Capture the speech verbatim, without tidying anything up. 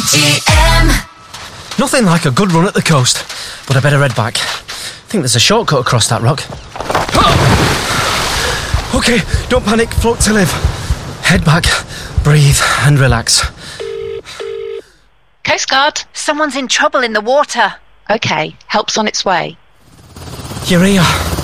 G M. Nothing like a good run at the coast, but I better head back. I think there's a shortcut across that rock. OK, don't panic, float to live. Head back, breathe and relax. Coast Guard. Someone's in trouble in the water. OK, help's on its way. You're here.